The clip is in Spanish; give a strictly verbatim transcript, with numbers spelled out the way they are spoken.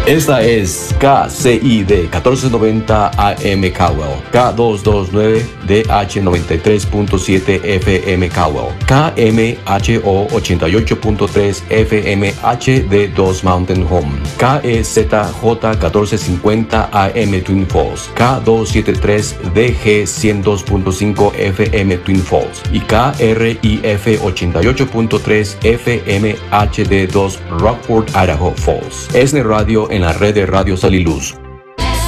Esta es K C I D catorce noventa A M Caldwell, K doscientos veintinueve D H noventa y tres punto siete F M Caldwell, K M H O ochenta y ocho punto tres F M H D dos Mountain Home, K E Z J catorce cincuenta A M Twin Falls, K doscientos setenta y tres D G ciento dos punto cinco F M Twin Falls y K R I F ochenta y ocho punto tres F M H D dos Rockford, Idaho Falls. Es de radio en la red de Radio Sal y Luz.